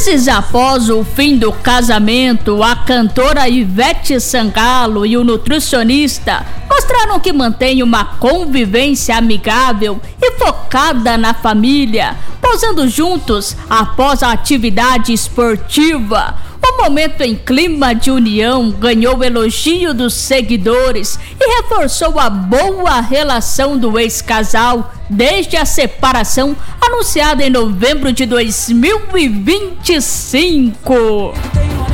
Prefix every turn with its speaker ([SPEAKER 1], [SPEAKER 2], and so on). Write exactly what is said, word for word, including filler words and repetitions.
[SPEAKER 1] Meses após o fim do casamento, a cantora Ivete Sangalo e o nutricionista mostraram que mantêm uma convivência amigável e focada na família, posando juntos após a atividade esportiva. O momento em clima de união ganhou elogio dos seguidores e reforçou a boa relação do ex-casal desde a separação anunciada em novembro de dois mil e vinte e cinco.